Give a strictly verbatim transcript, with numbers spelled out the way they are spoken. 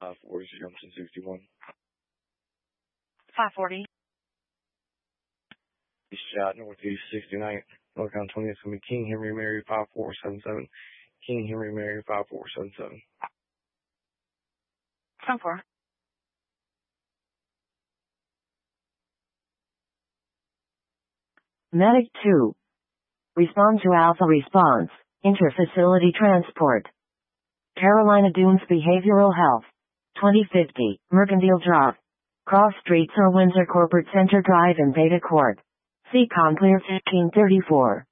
five forty, Junction sixty-one. five forty. East shot, Northeast sixty-ninth, Northbound twentieth, it's going to be King Henry Mary five four seven seven. King Henry Mary five four seven seven. ten four. Medic two. Respond to Alpha Response. Interfacility Transport. Carolina Dunes Behavioral Health. twenty fifty, Mercantile Drive. Cross Streets or Windsor Corporate Center Drive in Beta Court. C. Conclear fifteen thirty-four.